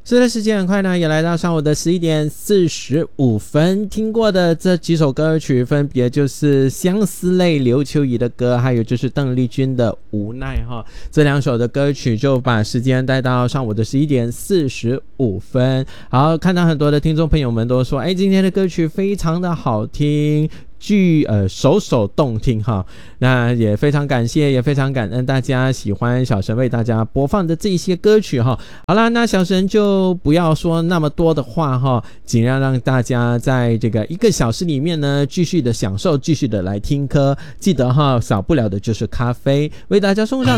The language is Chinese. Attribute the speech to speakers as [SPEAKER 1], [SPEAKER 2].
[SPEAKER 1] 是的，时间很快呢，也来到上午的11:45。听过的这几首歌曲分别就是相思泪刘秋怡的歌，还有就是邓丽君的无奈哈。这两首的歌曲就把时间带到上午的11:45。好，看到很多的听众朋友们都说，今天的歌曲非常的好听，首首动听哈。那也非常感谢，也非常感恩大家喜欢小神为大家播放的这些歌曲哈。好啦，那小神就不要说那么多的话哈，尽量让大家在这个1个小时里面呢继续的享受，继续的来听歌。记得哈，少不了的就是咖啡，为大家送上